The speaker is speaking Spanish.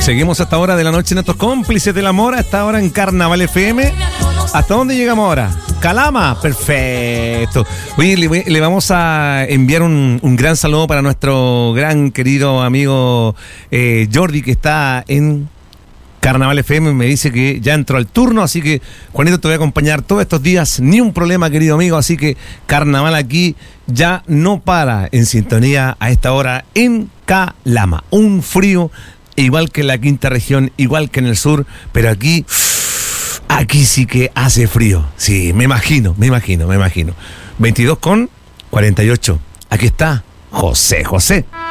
Seguimos hasta ahora de la noche en estos cómplices del amor, hasta ahora en Carnaval FM. ¿Hasta dónde llegamos ahora? Calama, perfecto. Oye, le vamos a enviar un gran saludo para nuestro gran querido amigo Jordi, que está en Carnaval FM. Me dice que ya entró al turno, así que Juanito, te voy a acompañar todos estos días, ni un problema, querido amigo. Así que Carnaval aquí ya no para, en sintonía a esta hora en Calama. Un frío igual que en la quinta región, igual que en el sur, pero aquí sí que hace frío. Sí, me imagino. 22 con 48. Aquí está José.